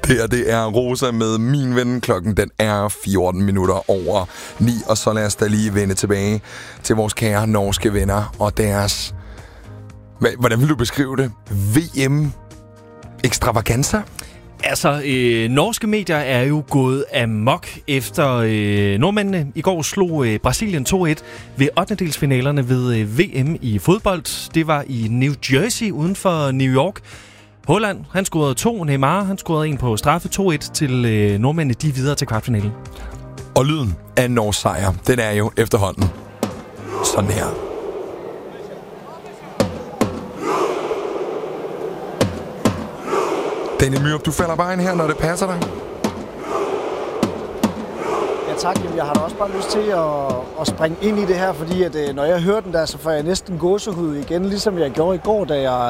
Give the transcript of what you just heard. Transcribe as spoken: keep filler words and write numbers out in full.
Det her, det er Rosa med Min Ven. Klokken den er fjorten minutter over ni, og så lad os da lige vende tilbage til vores kære norske venner og deres... Hvordan vil du beskrive det? V M-ekstravaganza? Altså, øh, norske medier er jo gået amok efter øh, nordmændene i går slog øh, Brasilien to et ved ottendedelsfinalerne ved øh, V M i fodbold. Det var i New Jersey uden for New York. Haaland, han scorede to. Neymar, han scorede en på straffe. to et til øh, nordmændene. De er videre til kvartfinalen. Og lyden af en norsk sejr, den er jo efterhånden sådan her. Daniel Myrup, du falder bare ind her, når det passer dig. Ja tak, jamen, jeg har da også bare lyst til at, at springe ind i det her, fordi at, når jeg hører den der, så får jeg næsten gåsehud igen, ligesom jeg gjorde i går, da jeg